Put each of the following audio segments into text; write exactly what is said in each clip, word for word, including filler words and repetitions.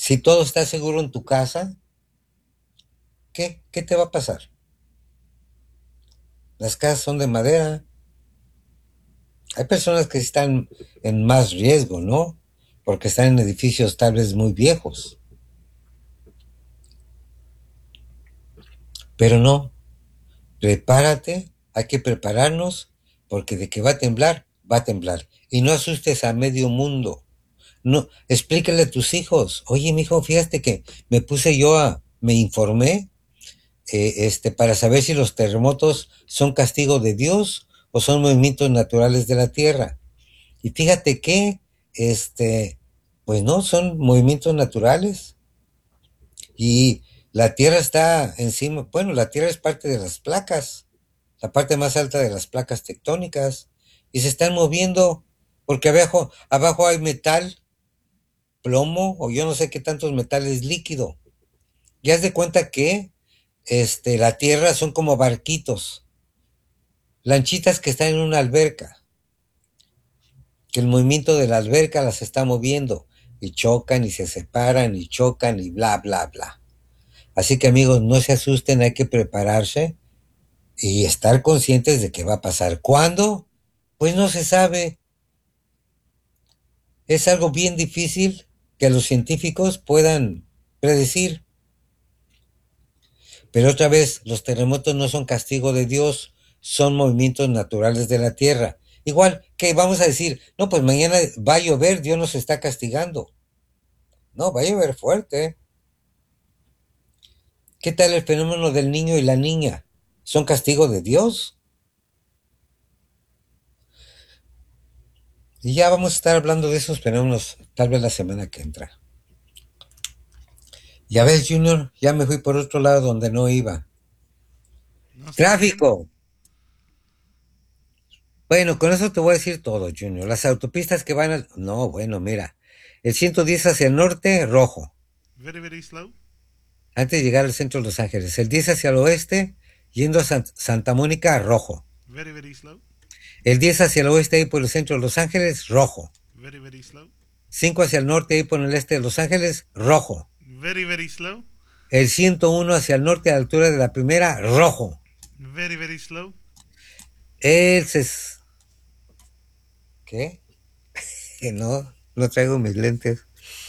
Si todo está seguro en tu casa, ¿qué? ¿Qué te va a pasar? Las casas son de madera. Hay personas que están en más riesgo, ¿no? Porque están en edificios tal vez muy viejos. Pero no, prepárate, hay que prepararnos, porque de que va a temblar, va a temblar. Y no asustes a medio mundo. No, explícale a tus hijos. Oye, mijo, fíjate que me puse yo a, me informé, eh, este, para saber si los terremotos son castigo de Dios o son movimientos naturales de la tierra. Y fíjate que, este, pues no, son movimientos naturales. Y la tierra está encima, bueno, la tierra es parte de las placas, la parte más alta de las placas tectónicas, y se están moviendo porque abajo, abajo hay metal, plomo, o yo no sé qué tantos metales líquido. Y haz de cuenta que este, la tierra son como barquitos, lanchitas que están en una alberca, que el movimiento de la alberca las está moviendo, y chocan y se separan y chocan y bla, bla, bla. Así que amigos, no se asusten, hay que prepararse y estar conscientes de que va a pasar. ¿Cuándo? Pues no se sabe. Es algo bien difícil que los científicos puedan predecir. Pero otra vez, los terremotos no son castigo de Dios, son movimientos naturales de la Tierra. Igual que vamos a decir, no, pues mañana va a llover, Dios nos está castigando. No, va a llover fuerte. ¿Qué tal el fenómeno del niño y la niña? ¿Son castigo de Dios? Y ya vamos a estar hablando de esos fenómenos tal vez la semana que entra. Ya ves, Junior, ya me fui por otro lado donde no iba. No, está bien. Tráfico. Bueno, con eso te voy a decir todo, Junior. Las autopistas que van al... No, bueno, mira. El ciento diez hacia el norte, rojo. Very, very slow. Antes de llegar al centro de Los Ángeles. El diez hacia el oeste, yendo a San- Santa Mónica, rojo. Very, very slow. El diez hacia el oeste, ahí por el centro de Los Ángeles, rojo. Very, very slow. Cinco hacia el norte, ahí por el este de Los Ángeles, rojo. Very, very slow. El ciento uno hacia el norte, a la altura de la primera, rojo. Very, very slow. El... ses- ¿Qué? Que no, no traigo mis lentes.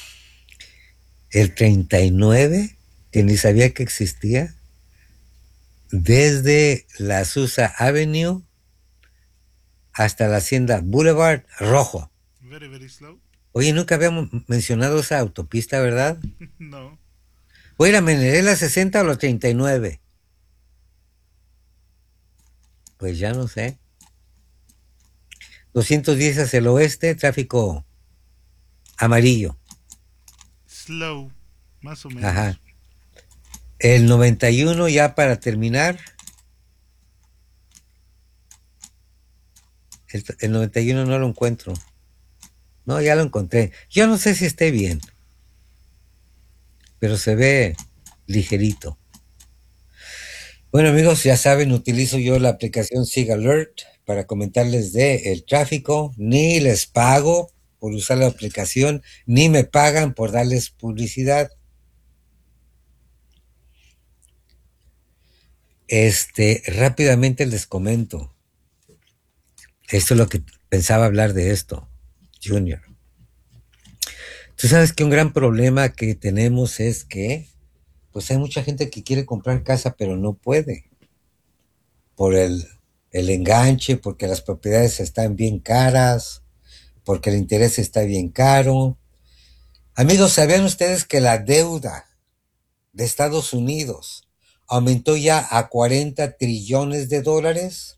El treinta y nueve, que ni sabía que existía, desde la Azusa Avenue hasta la Hacienda Boulevard, rojo. Very, very slow. Oye, nunca habíamos mencionado esa autopista, ¿verdad? No. Voy a ir a Menedé la sesenta o la treinta y nueve. Pues ya no sé. doscientos diez hacia el oeste, tráfico amarillo. Slow. Más o Ajá. menos. El noventa y uno, ya para terminar, el, el noventa y uno no lo encuentro. No, ya lo encontré. Yo no sé si esté bien, pero se ve ligerito. Bueno amigos, ya saben, utilizo yo la aplicación Sig Alert para comentarles de el tráfico. Ni les pago por usar la aplicación, ni me pagan por darles publicidad. Este, rápidamente les comento. Esto es lo que pensaba hablar de esto, Junior. Tú sabes que un gran problema que tenemos es que, pues hay mucha gente que quiere comprar casa, pero no puede. Por el, el enganche, porque las propiedades están bien caras, porque el interés está bien caro. Amigos, ¿sabían ustedes que la deuda de Estados Unidos aumentó ya a cuarenta trillones de dólares?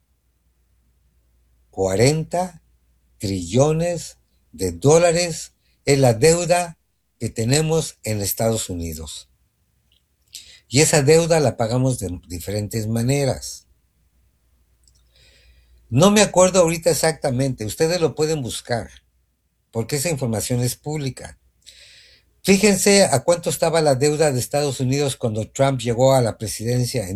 cuarenta trillones de dólares es la deuda que tenemos en Estados Unidos. Y esa deuda la pagamos de diferentes maneras. No me acuerdo ahorita exactamente, ustedes lo pueden buscar, porque esa información es pública. Fíjense a cuánto estaba la deuda de Estados Unidos cuando Trump llegó a la presidencia en